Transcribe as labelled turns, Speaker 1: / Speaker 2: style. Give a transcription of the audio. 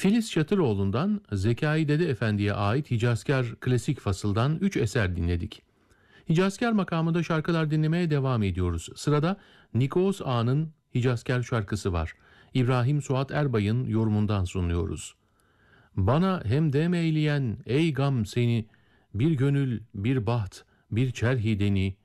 Speaker 1: Filiz Çatıroğlu'ndan Zekai Dede Efendi'ye ait Hicazkar Klasik Fasıl'dan 3 eser dinledik. Hicazkar makamında şarkılar dinlemeye devam ediyoruz. Sırada Nikos Ağa'nın Hicazkar şarkısı var. İbrahim Suat Erbay'ın yorumundan sunuyoruz. Bana hem dem eyleyen ey gam seni, bir gönül, bir baht, bir çerhi deni,